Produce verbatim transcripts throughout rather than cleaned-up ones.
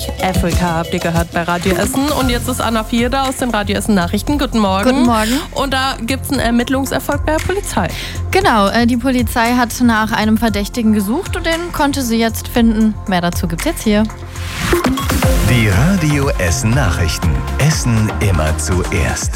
Afrika habt ihr gehört bei Radio Essen. Und jetzt ist Anna Vierda aus den Radio Essen Nachrichten. Guten Morgen. Guten Morgen. Und da gibt es einen Ermittlungserfolg bei der Polizei. Genau, äh, die Polizei hat nach einem Verdächtigen gesucht und den konnte sie jetzt finden. Mehr dazu gibt's jetzt hier. Die Radio Essen Nachrichten. Essen immer zuerst.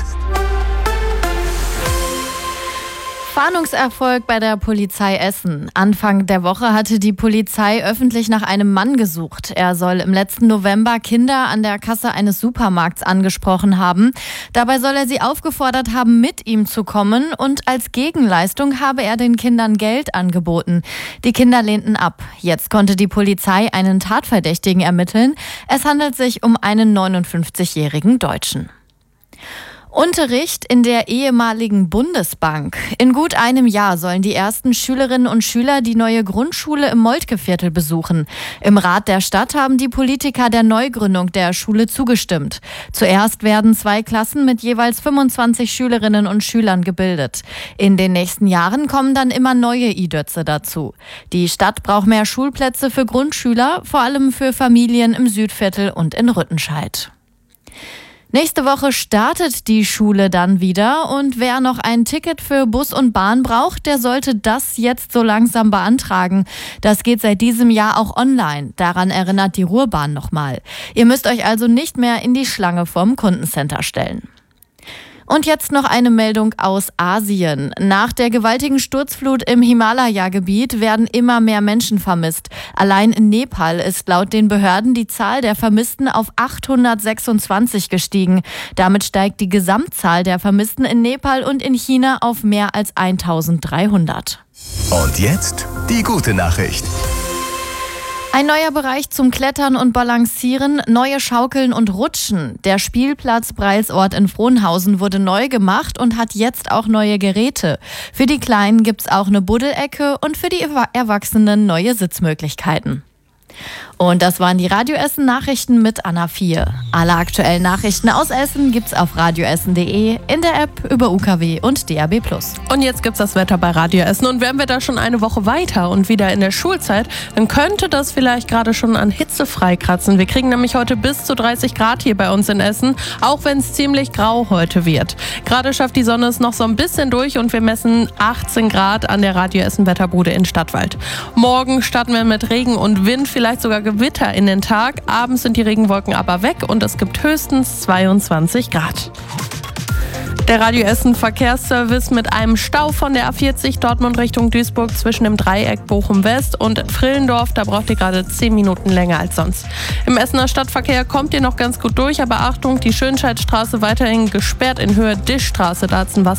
Fahndungserfolg bei der Polizei Essen. Anfang der Woche hatte die Polizei öffentlich nach einem Mann gesucht. Er soll im letzten November Kinder an der Kasse eines Supermarkts angesprochen haben. Dabei soll er sie aufgefordert haben, mit ihm zu kommen, und als Gegenleistung habe er den Kindern Geld angeboten. Die Kinder lehnten ab. Jetzt konnte die Polizei einen Tatverdächtigen ermitteln. Es handelt sich um einen neunundfünfzigjährigen Deutschen. Unterricht in der ehemaligen Bundesbank. In gut einem Jahr sollen die ersten Schülerinnen und Schüler die neue Grundschule im Moltkeviertel besuchen. Im Rat der Stadt haben die Politiker der Neugründung der Schule zugestimmt. Zuerst werden zwei Klassen mit jeweils fünfundzwanzig Schülerinnen und Schülern gebildet. In den nächsten Jahren kommen dann immer neue I-Dötze dazu. Die Stadt braucht mehr Schulplätze für Grundschüler, vor allem für Familien im Südviertel und in Rüttenscheid. Nächste Woche startet die Schule dann wieder, und wer noch ein Ticket für Bus und Bahn braucht, der sollte das jetzt so langsam beantragen. Das geht seit diesem Jahr auch online. Daran erinnert die Ruhrbahn nochmal. Ihr müsst euch also nicht mehr in die Schlange vorm Kundencenter stellen. Und jetzt noch eine Meldung aus Asien. Nach der gewaltigen Sturzflut im Himalaya-Gebiet werden immer mehr Menschen vermisst. Allein in Nepal ist laut den Behörden die Zahl der Vermissten auf achthundertsechsundzwanzig gestiegen. Damit steigt die Gesamtzahl der Vermissten in Nepal und in China auf mehr als eintausenddreihundert. Und jetzt die gute Nachricht. Ein neuer Bereich zum Klettern und Balancieren, neue Schaukeln und Rutschen. Der Spielplatz Breilsort in Frohnhausen wurde neu gemacht und hat jetzt auch neue Geräte. Für die Kleinen gibt's auch eine Buddelecke und für die Erwachsenen neue Sitzmöglichkeiten. Und das waren die Radio Essen Nachrichten mit Anna vier. Alle aktuellen Nachrichten aus Essen gibt's auf radioessen punkt de, in der App, über U K W und D A B plus. Und jetzt gibt's das Wetter bei Radio Essen. Und wären wir da schon eine Woche weiter und wieder in der Schulzeit, dann könnte das vielleicht gerade schon an Hitze freikratzen. Wir kriegen nämlich heute bis zu dreißig Grad hier bei uns in Essen, auch wenn es ziemlich grau heute wird. Gerade schafft die Sonne es noch so ein bisschen durch und wir messen achtzehn Grad an der Radio Essen Wetterbude in Stadtwald. Morgen starten wir mit Regen und Wind, vielleicht sogar Gewitter in den Tag. Abends sind die Regenwolken aber weg und es gibt höchstens zweiundzwanzig Grad. Der Radio Essen Verkehrsservice mit einem Stau von der A vierzig Dortmund Richtung Duisburg zwischen dem Dreieck Bochum West und Frillendorf. Da braucht ihr gerade zehn Minuten länger als sonst. Im Essener Stadtverkehr kommt ihr noch ganz gut durch, aber Achtung, die Schönscheidstraße weiterhin gesperrt in Höhe Dischstraße. Da hat's ein Wasser